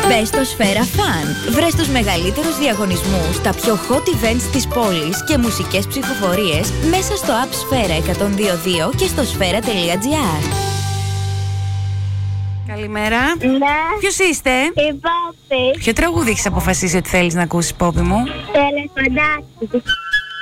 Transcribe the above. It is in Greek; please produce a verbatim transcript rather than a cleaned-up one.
Μπες στο Σφαίρα Fun. Βρες τους μεγαλύτερους διαγωνισμούς, τα πιο hot events της πόλης και μουσικές ψηφοφορίες μέσα στο app Σφαίρα εκατόν δύο δύο και στο σφαίρα τελεία τζι άρ. Καλημέρα. Ναι. Ποιος είστε? Η Πόπη. Ποιο τραγούδι έχεις αποφασίσει ότι θέλεις να ακούσεις, Πόπη μου? Το ελεφαντάκι.